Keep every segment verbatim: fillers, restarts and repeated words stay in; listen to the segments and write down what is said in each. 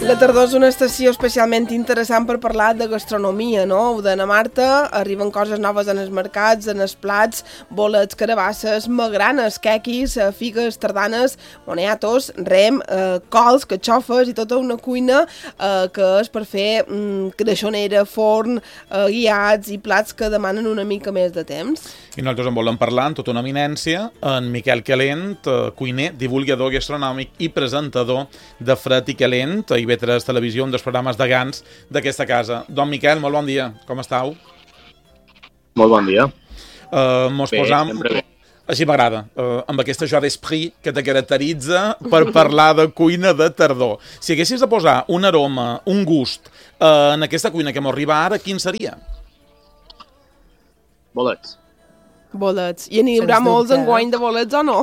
La tardor és una estació especialment interessant per parlar de gastronomia, no? Ho deia na Marta, arriben coses noves en els mercats, en els plats, bolets, carabasses, magranes, quequis, figues, tardanes, moniatos, rem, eh, cols, catxofes i tota una cuina eh, que és per fer mm, creixonera, forn, eh, guiats i plats que demanen una mica més de temps. I nosaltres en volem parlar amb tota una eminència, en Miquel Calent, eh, cuiner, divulgador gastronòmic i presentador de Fred i Calent, a I V tres Televisió, un dels programes de Gans d'aquesta casa. Don Miquel, molt bon dia, com estàu? Molt bon dia. Uh, mos bé, posam... sempre bé. Així m'agrada, uh, amb aquesta joie d'esprit que te caracteritza per parlar de cuina de tardor. Si haguessis de posar un aroma, un gust, uh, en aquesta cuina que mos arriba ara, quin seria? Bolets. Bolets. I n'hi haurà molts enguany de bolets o no?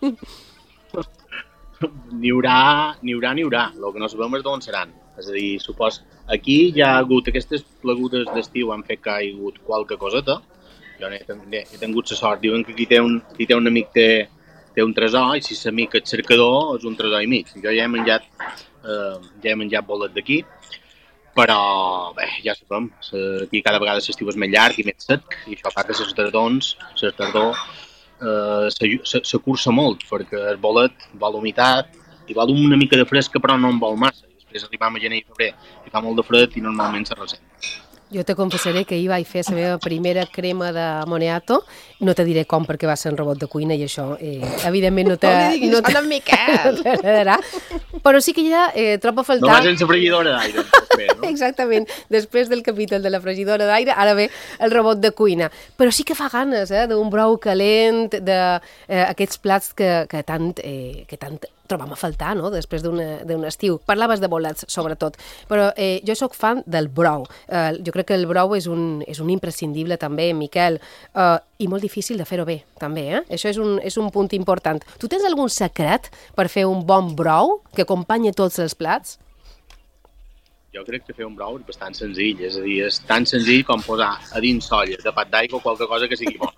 N'hi haurà, n'hi haurà, n'hi haurà. El que no sabem és d'on seran. És a dir, supos... Aquí hi ha hagut aquestes plegudes d'estiu, han fet que hi ha hagut qualque coseta. Jo n'he, he tingut la sort. Diuen que qui té un, qui té un amic té, té un tresor, i si l'amic és cercador és un tresor i mig. Jo ja he menjat, eh, ja he menjat bolet d'aquí, però bé, ja sabem, aquí cada vegada l'estiu és més llarg i més sec, i això fa que les tardons, les tardor, Uh, se, se, se cursa molt, perquè el bolet vol humitat i vol una mica de fresca, però no en vol massa. I després arribam a gener i febrer i fa molt de fred i normalment se ressent. Jo te confessaré que ahir vaig fer la meva primera crema de moniato. No te diré com, perquè va ser un robot de cuina i això, eh, evidentment, no te... No li diguis, no te... Miquel! Però sí que ja eh, trobo a faltar... No va sense fregidora d'aire, després, no? Exactament. Després del capítol de la fregidora d'aire, ara ve el robot de cuina. Però sí que fa ganes, eh, d'un brou calent, d'aquests eh, plats que, que, tant, eh, que tant trobam a faltar, no?, després d'un estiu. Parlaves de bolets, sobretot, però eh, jo sóc fan del brou. Eh, jo crec que el brou és un, és un imprescindible també, Miquel, eh, i molt difícil de fer-ho bé, també, eh? Això és un, és un punt important. Tu tens algun secret per fer un bon brou que acompanyi tots els plats? Jo crec que fer un brou és bastant senzill, és a dir, és tan senzill com posar a dins solla, tapat d'aigua o qualque cosa que sigui bo.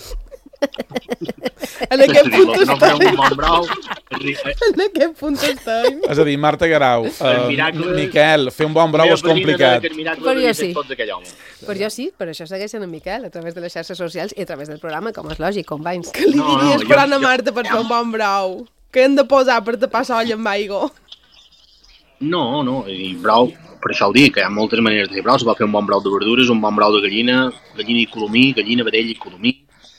En aquest punt estem. No farem un bon brou. En aquest punt estem. És a dir, Marta Guerau, uh, miracle... Miquel, fer un bon brou és complicat. Però jo sí. Però jo sí, per això segueixen en Miquel, a través de les xarxes socials i a través del programa, com és lògic, com Vines. Que li no, diries no, per Anna Marta per fer un bon brou? Què hem de posar per tapar solla amb aigua? No, no, i brou, per això ho dic, que hi ha moltes maneres de fer brou. Se pot fer un bon brou de verdures, un bon brou de gallina, gallina i colomí, gallina, vedella i colomí.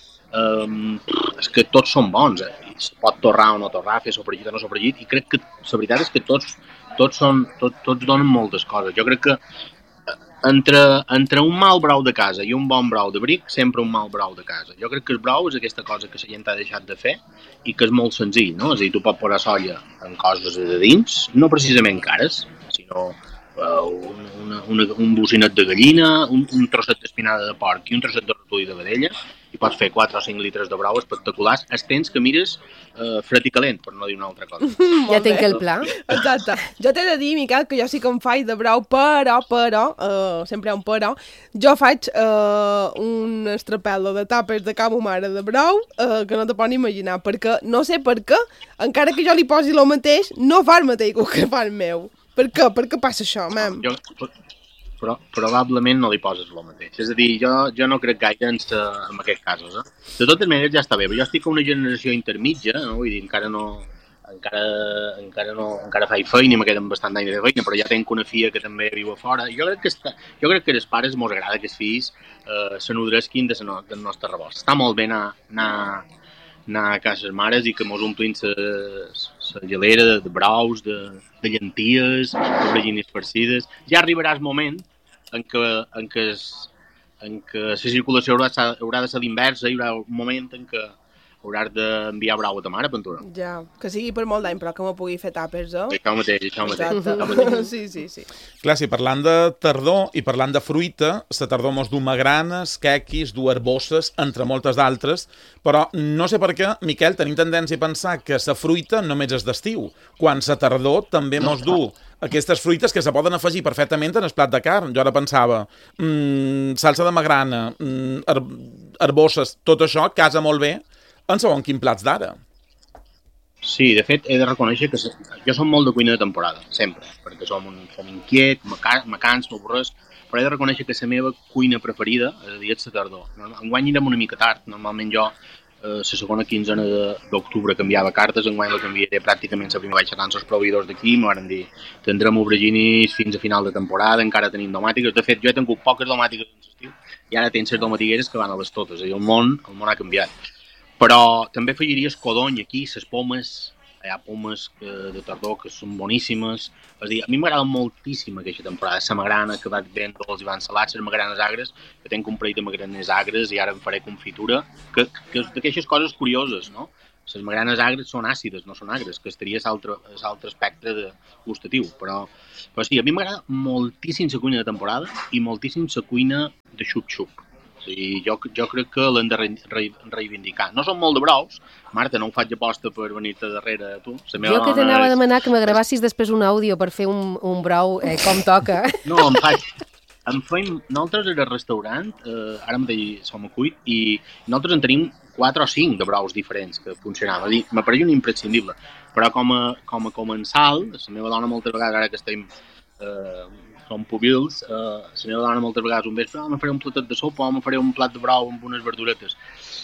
Um, és que tots són bons, eh? Se pot torrar o no torrar, fer sofregit o no sofregit, i crec que la veritat és que tots, tots, són, tot, tots donen moltes coses. Jo crec que entre, entre un mal brou de casa i un bon brou de bric, sempre un mal brou de casa. Jo crec que el brou és aquesta cosa que la gent ha deixat de fer i que és molt senzill, no? És a dir, tu pots posar solla en coses de dins, no precisament cares, sinó uh, un, una, una, un bocinet de gallina, un, un trosset d'espinada de porc i un trosset de ratolí de vedella, i pots fer quatre o cinc litres de brou espectaculars. Els temps que mires eh, fred i calent, per no dir una altra cosa. Ja tinc el pla. Exacte. Jo t'he de dir, Miquel, que jo sí que em faig de brou, però, però, uh, sempre hi ha un però, jo faig uh, un estrapel·lo de tàpers de cama mare de brou uh, que no te pots imaginar, perquè no sé per què, encara que jo li posi el mateix, no fa el mateix que fa el meu. Per què? Per què passa això, mam? Jo... però probablement no li poses el mateix. És a dir, jo, jo no crec gaire en, sa, en aquests casos. Eh? De totes maneres ja està bé, però jo estic a una generació intermitja, no? Vull dir, encara no, encara, encara no, encara faig feina i me queden bastant d'anys de feina, però ja tenc una filla que també viu a fora. Jo crec que, està, jo crec que als pares mos agrada que els fills eh, se nodresquin de no, del nostre rebost. Està molt bé anar, anar, anar a casa les mares i que mos omplin la gelera de, de brous, de, de llenties, de fregines farcides. Ja arribarà el moment en què, en què, es, en què la circulació haurà, haurà de ser l'inversa, hi haurà un moment en què hauràs d'enviar brou a ta mare, Ventura. Ja, que sigui per molt d'any, però que m'ho pugui fer tàpers, eh? Això mateix, això mateix. Exacte. Sí, sí, sí. Clar, si parlant de tardor i parlant de fruita, la tardor mos du magranes, quequis, du herbosses, entre moltes d'altres, però no sé per què, Miquel, tenim tendència a pensar que la fruita només és d'estiu, quan la tardor també mos du aquestes fruites que se poden afegir perfectament en el plat de carn. Jo ara pensava, mmm, salsa de magrana, mmm, herbosses, tot això casa molt bé en segons quin plats d'ara. Sí, de fet, he de reconèixer que jo som molt de cuina de temporada, sempre, perquè som, un, som inquiet, me, me canso, avorrés, però he de reconèixer que la meva cuina preferida, és a dir, és la tardor. Enguany anirem una mica tard, normalment jo eh, la segona quinzena d'octubre canviava cartes, enguany la canviaré pràcticament la primera, vaig xerrant els proveïdors d'aquí, m'ho van dir, tindrem auberginis fins a final de temporada, encara tenim domàtiques, de fet jo he tingut poques domàtiques en l'estiu, i ara tens les domatigueres que van a les totes, és a dir, el món, el món ha canviat. Però també afegiries codony aquí, les pomes, hi ha pomes eh, de tardor que són boníssimes. És a dir, a mi m'agrada moltíssim aquesta temporada. La magrana que vaig ben dolç i van salats, les magranes agres, que tenc un parell de magranes agres i ara em faré confitura, que, que és d'aquestes coses curioses, no? Les magranes agres són àcides, no són agres, que estaria l'altre espectre de gustatiu. Però, però sí, a mi m'agrada moltíssim la cuina de temporada i moltíssim la cuina de xup-xup. I jo, jo crec que l'hem de re, re, reivindicar. No som molt de braus, Marta, no ho faig aposta per venir-te darrere a tu. Jo que t'anava és... a demanar que m'agravassis després un àudio per fer un, un brau eh, com toca. No, em faig... Em feim... Nosaltres era restaurant, eh, ara mateix som a Cuit, i nosaltres en tenim quatre o cinc de braus diferents que funcionaven. M'apareix un imprescindible. Però com a, com a comensal, la meva dona moltes vegades, ara que estem... Eh, som pubils, eh, la meva dona moltes vegades un vespre, oh, me faré un platet de sopa o me faré un plat de brou amb unes verduretes.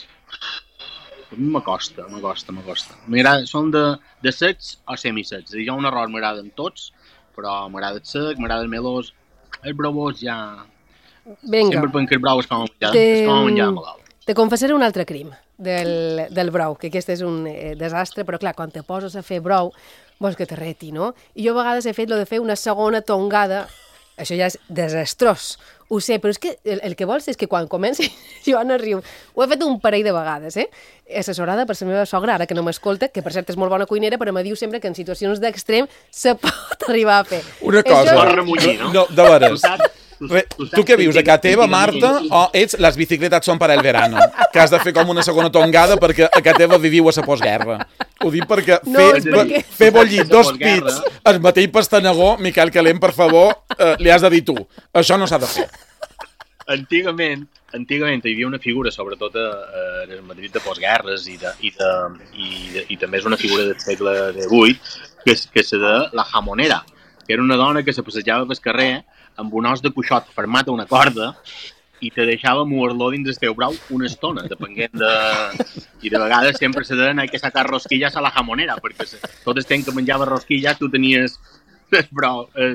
A mi m'acosta, m'acosta, m'acosta. M'agrada, són de, de secs o semisecs. Jo un arròs m'agraden tots, però m'agrada el sec, m'agrada el melós, el bravós ja... Vinga. Sempre penso que el brau és com a menjar, te... és com a menjar molt alt. Te confessaré un altre crim del, del brou, que aquest és un eh, desastre, però clar, quan te poses a fer brou, vols que te reti, no? I jo a vegades he fet lo de fer una segona tongada. Això ja és desastrós, ho sé, però és que el, el que vols és que quan comenci, Joana riu, ho he fet un parell de vegades, eh? Assessorada per la meva sogra, ara que no m'escolta, que per cert és molt bona cuinera, però me diu sempre que en situacions d'extrem se pot arribar a fer. Una cosa, Això... remunyir, no? no, de veres. Re, tu què vius, a casa teva, Marta, o ets les bicicletes són per el verano? Que has de fer com una segona tongada perquè a casa teva viviu a la postguerra. Ho dic perquè fer, no, perquè... fer bollir dos pits el mateix pastanagó, Miquel Calent, per favor, eh, li has de dir tu. Això no s'ha de fer. Antigament, antigament hi havia una figura, sobretot a, a el Madrid de postguerres i, de, i, de, i, de, i també és una figura del segle divuit, que és, que és de la jamonera, que era una dona que se passejava pel carrer amb un os de cuixot fermat a una corda i te deixava moer-lo dins el teu brau una estona, depenent de... I de vegades sempre se deien que sacar rosquillas a la jamonera, perquè se... tot el temps que menjava rosquillas tu tenies el brau, el,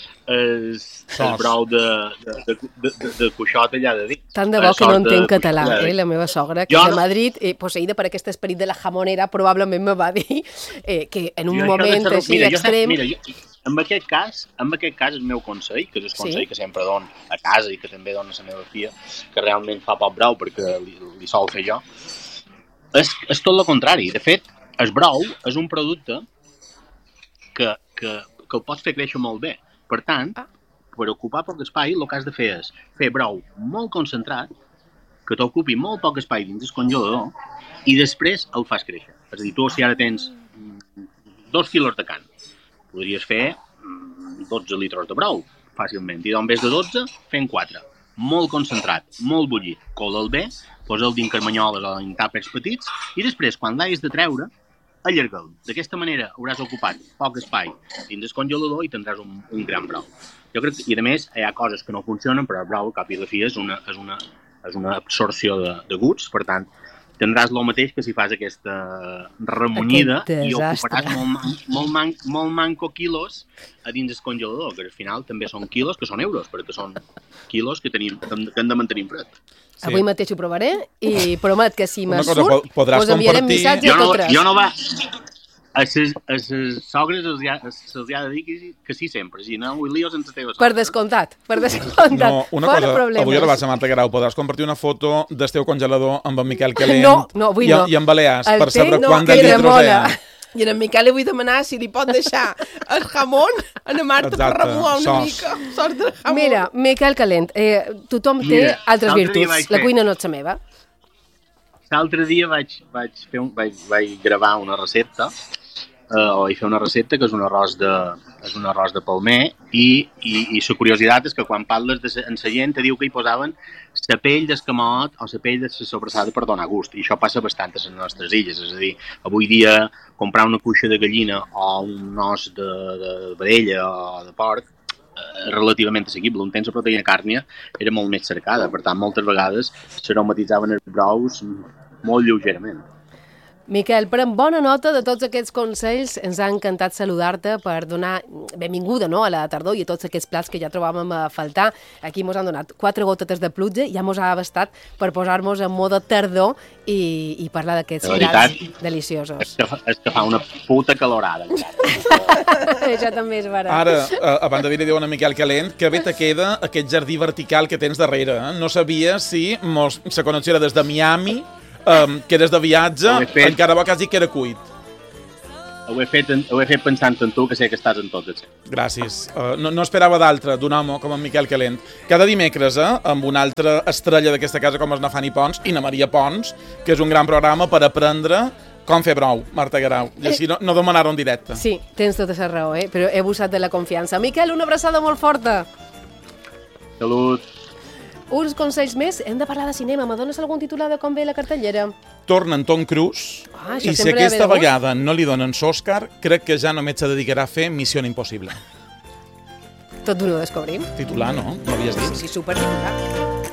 el, el brau de, de, de, de, de, de cuixot allà de dins. Tant de bo que no entenc català, eh? La meva sogra, que jo és de Madrid, eh, posseïda per aquest esperit de la jamonera, probablement me va dir eh, que en un jo moment de així extrem... Mira, jo, en aquest cas, en aquest cas el meu consell, que és el consell sí? que sempre dono a casa i que també dono a la meva filla, que realment fa poc brau perquè li, li sol fer jo, és, és tot el contrari. De fet, el brau és un producte que, que, que el pots fer créixer molt bé. Per tant, ah. per ocupar poc espai, el que has de fer és fer brau molt concentrat, que t'ocupi molt poc espai dins el congelador, i després el fas créixer. És a dir, tu si ara tens dos quilos de carn, podries fer dotze litres de brou, fàcilment. I en vez de dotze, fem quatre. Molt concentrat, molt bullit. Cola'l bé, posa'l dins carmanyoles o en tàpers petits, i després, quan l'hagis de treure, allarga'l. D'aquesta manera hauràs ocupat poc espai dins el congelador i tindràs un, un gran brou. Jo crec que, i a més, hi ha coses que no funcionen, però el brou, al cap i a la fi, és una, és una, és una absorció de, de guts, per tant, tindràs el mateix que si fas aquesta remunyida i ocuparàs molt, molt, man, molt manco quilos a dins el congelador, que al final també són quilos que són euros, perquè són quilos que, tenim, que hem de mantenir fred. Sí. Avui mateix ho provaré i promet que si me surt, us enviarem missatge jo no, a tots. Jo no va... A les sogres se'ls ha, ha de dir que, que sí sempre, si no, vull líos entre teves. Per descomptat, per descomptat. No, una Fora cosa, problemes. avui a la base Marta Guerau podràs compartir una foto del teu congelador amb en Miquel Calent no, no, avui i, no. i en Balears, el per saber no, quant de litros hi ha. I en Miquel li vull demanar si li pot deixar el jamón a la Marta Exacte. per remuar una Sos. mica. Sort de jamón. Mira, Miquel Calent, eh, tothom té Mira, altres virtuts. La cuina no és la meva. L'altre dia vaig, vaig, fer un, vaig, vaig gravar una recepta eh, o hi fer una recepta que és un arròs de, és un arròs de palmer i, i, i la curiositat és que quan parles de, en la gent te diu que hi posaven la pell d'escamot o la pell de la sobrassada per donar gust, i això passa bastant a les nostres illes, és a dir, avui dia comprar una cuixa de gallina o un os de, de vedella o de porc eh, relativament assequible. Un temps la proteïna càrnia era molt més cercada, per tant moltes vegades s'aromatitzaven els brous molt lleugerament. Miquel, pren bona nota de tots aquests consells. Ens ha encantat saludar-te per donar benvinguda, no?, a la tardor i a tots aquests plats que ja trobàvem a faltar. Aquí mos han donat quatre gotetes de pluja, ja mos ha bastat per posar-nos en moda tardor i, i parlar d'aquests plats deliciosos. És que, és que fa una puta calorada. Això també és vera. Ara, a banda de dir a Miquel Calent, que bé te queda aquest jardí vertical que tens darrere. Eh? No sabia si mos, la connexió era des de Miami, Um, que eres de viatge, encara va quasi que era cuit. Ho he fet, ho he fet pensant en tu, que sé que estàs en totes. Gràcies. Uh, no, no esperava d'altre, d'un home com en Miquel Calent. Cada dimecres, eh, amb una altra estrella d'aquesta casa com és na Fanny Pons i na Maria Pons, que és un gran programa per aprendre com fer brou, Marta Guerau. I així no, no demanar-ho en directe. Sí, tens tota la raó, eh? Però he abusat de la confiança. Miquel, una abraçada molt forta. Salut. Uns consells més, hem de parlar de cinema. Me dones algun titular de com ve la cartellera? Torna en Tom Cruise, ah, i si aquesta vegada no li donen l'Òscar, crec que ja només se dedicarà a fer Missió Impossible. Tot d'una ho descobrim. Titular, no? No havies dit? Sí, sí, supertitular.